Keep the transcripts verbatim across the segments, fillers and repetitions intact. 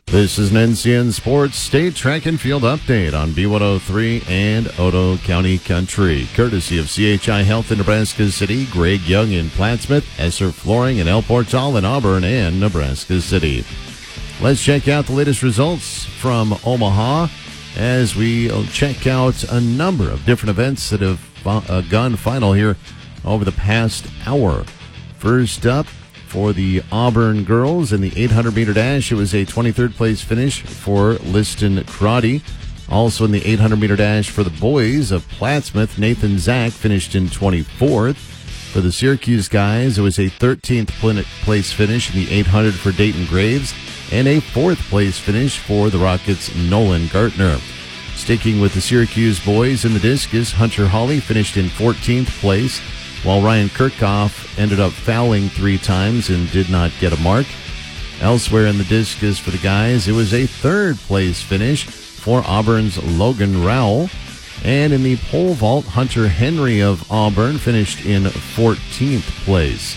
This is an N C N Sports State Track and Field update on B one oh three and Otoe County Country. Courtesy of C H I Health in Nebraska City, Greg Young in Plattsmouth, Esser Flooring in El Portal in Auburn and Nebraska City. Let's check out the latest results from Omaha as we check out a number of different events that have uh, gone final here over the past hour. First up, for the Auburn girls in the eight hundred meter dash, it was a twenty-third place finish for Liston Crotty. Also in the eight hundred meter dash for the boys of Plattsmouth, Nathan Zach finished in twenty-fourth. For the Syracuse guys, it was a thirteenth place finish in the eight hundred for Dayton Graves and a fourth place finish for the Rockets' Nolan Gartner. Sticking with the Syracuse boys in the discus, Hunter Hawley finished in fourteenth place, while Ryan Kirchhoff ended up fouling three times and did not get a mark. Elsewhere in the discus for the guys, it was a third place finish for Auburn's Logan Rowell. And in the pole vault, Hunter Henry of Auburn finished in fourteenth place.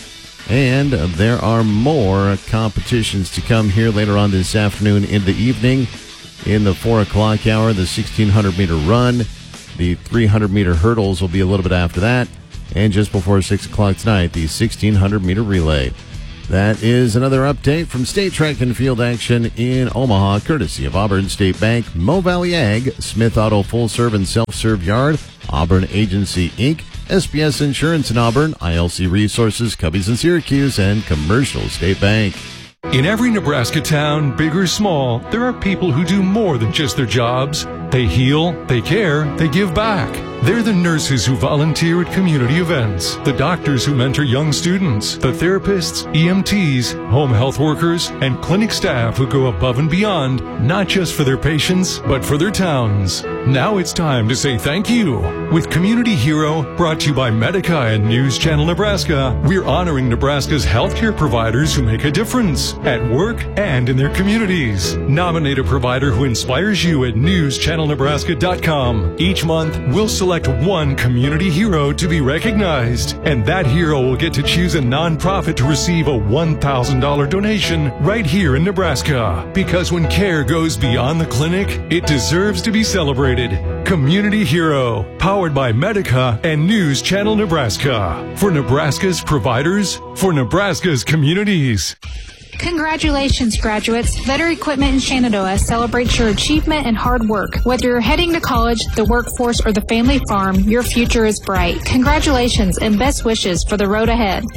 And there are more competitions to come here later on this afternoon in the evening. In the four o'clock hour, the sixteen hundred meter run. The three hundred meter hurdles will be a little bit after that. And just before six o'clock tonight, the sixteen hundred meter relay. That is another update from State Track and Field action in Omaha, courtesy of Auburn State Bank, Mo Valley Ag, Smith Auto Full Serve and Self-Serve Yard, Auburn Agency Incorporated, S B S Insurance in Auburn, I L C Resources, Cubbies in Syracuse, and Commercial State Bank. In every Nebraska town, big or small, there are people who do more than just their jobs. They heal, they care, they give back. They're the nurses who volunteer at community events, the doctors who mentor young students, the therapists, E M Ts, home health workers, and clinic staff who go above and beyond, not just for their patients, but for their towns. Now it's time to say thank you. With Community Hero, brought to you by Medica and News Channel Nebraska, we're honoring Nebraska's healthcare providers who make a difference at work and in their communities. Nominate a provider who inspires you at news channel nebraska dot com. Each month, we'll select one community hero to be recognized, and that hero will get to choose a nonprofit to receive a one thousand dollars donation right here in Nebraska. Because when care goes beyond the clinic, it deserves to be celebrated. Community Hero, powered by Medica and News Channel Nebraska. For Nebraska's providers, for Nebraska's communities. Congratulations, graduates. Vetter Equipment in Shenandoah celebrates your achievement and hard work. Whether you're heading to college, the workforce, or the family farm, your future is bright. Congratulations and best wishes for the road ahead.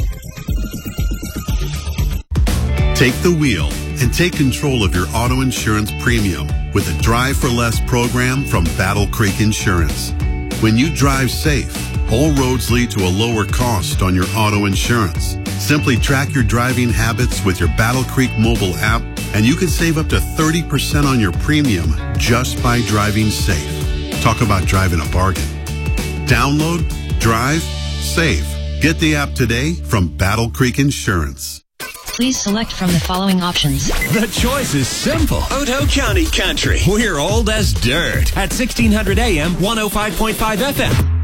Take the wheel and take control of your auto insurance premium with a Drive for Less program from Battle Creek Insurance. When you drive safe, all roads lead to a lower cost on your auto insurance. Simply track your driving habits with your Battle Creek mobile app, and you can save up to thirty percent on your premium just by driving safe. Talk about driving a bargain. Download, drive, save. Get the app today from Battle Creek Insurance. Please select from the following options. The choice is simple. Otoe County Country. We're old as dirt at sixteen hundred A M, one oh five point five F M.